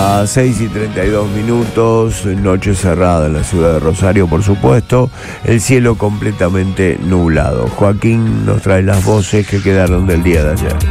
Las 6:32, noche cerrada en la ciudad de Rosario, por supuesto, el cielo completamente nublado. Joaquín nos trae las voces que quedaron del día de ayer.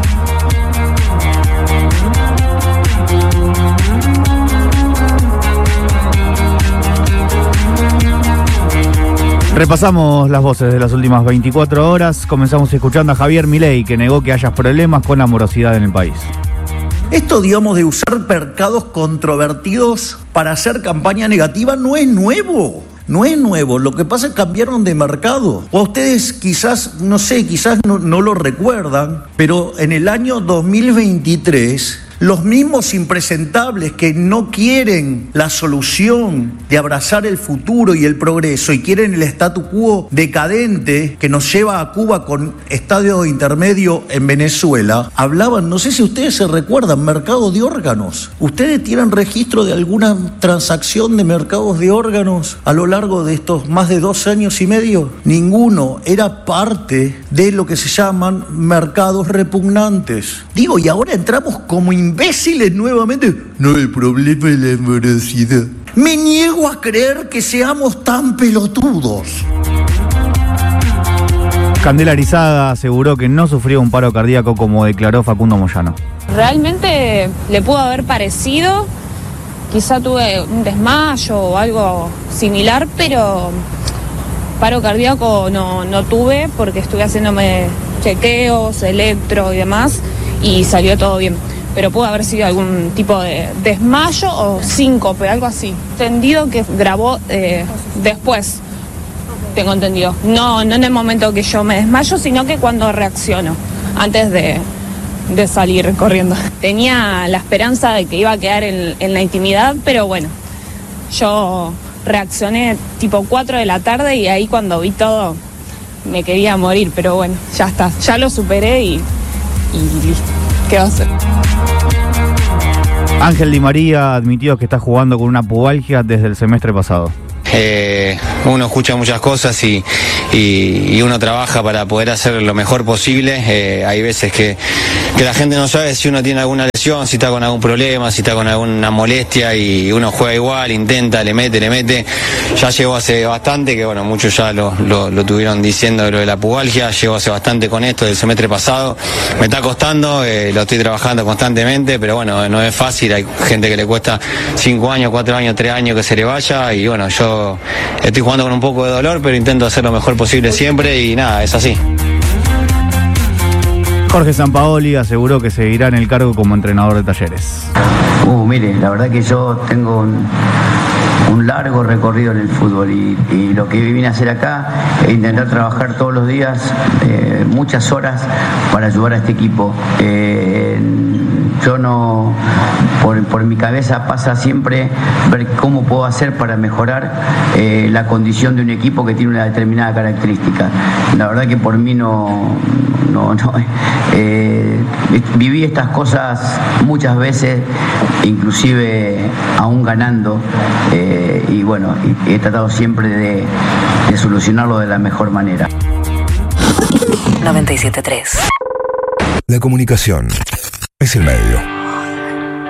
Repasamos las voces de las últimas 24 horas. Comenzamos escuchando a Javier Milei, que negó que haya problemas con la morosidad en el país. Esto, digamos, de usar mercados controvertidos para hacer campaña negativa no es nuevo. No es nuevo, lo que pasa es que cambiaron de mercado. O ustedes quizás no lo recuerdan, pero en el año 2023... los mismos impresentables que no quieren la solución de abrazar el futuro y el progreso y quieren el statu quo decadente que nos lleva a Cuba con estadio intermedio en Venezuela, hablaban, no sé si ustedes se recuerdan, mercado de órganos. ¿Ustedes tienen registro de alguna transacción de mercados de órganos a lo largo de estos más de 2 años y medio? Ninguno. Era parte de lo que se llaman mercados repugnantes. Digo, y ahora entramos como imbéciles nuevamente. No, el problema es la morosidad. Me niego a creer que seamos tan pelotudos. Candela Arizaga aseguró que no sufrió un paro cardíaco como declaró Facundo Moyano. Realmente le pudo haber parecido, quizá tuve un desmayo o algo similar, pero paro cardíaco no tuve porque estuve haciéndome chequeos, electro y demás y salió todo bien. Pero pudo haber sido algún tipo de desmayo o síncope, algo así. Entendido que grabó después, tengo entendido. No en el momento que yo me desmayo, sino que cuando reacciono, antes de salir corriendo. Tenía la esperanza de que iba a quedar en la intimidad, pero bueno, yo reaccioné tipo 4 de la tarde y ahí cuando vi todo me quería morir, pero bueno, ya está, ya lo superé y listo. ¿Qué va a hacer? Ángel Di María admitió que está jugando con una pubalgia desde el semestre pasado. Uno escucha muchas cosas y uno trabaja para poder hacer lo mejor posible. Hay veces que la gente no sabe si uno tiene alguna lesión, si está con algún problema, si está con alguna molestia y uno juega igual, intenta, le mete. Ya llegó hace bastante, que bueno, muchos ya lo tuvieron diciendo lo de la pubalgia. Llevo hace bastante con esto del semestre pasado. Me está costando, lo estoy trabajando constantemente, pero bueno, no es fácil. Hay gente que le cuesta 5 años, 4 años, 3 años que se le vaya y bueno, yo estoy jugando con un poco de dolor, pero intento hacer lo mejor posible siempre y nada, es así. Jorge Sampaoli aseguró que seguirá en el cargo como entrenador de Talleres. Mire, la verdad que yo tengo un largo recorrido en el fútbol y lo que vine a hacer acá es intentar trabajar todos los días, muchas horas para ayudar a este equipo. Yo no, por mi cabeza pasa siempre ver cómo puedo hacer para mejorar la condición de un equipo que tiene una determinada característica. La verdad que por mí no viví estas cosas muchas veces, inclusive aún ganando, y bueno, he tratado siempre de solucionarlo de la mejor manera. 97.3. La comunicación es el medio.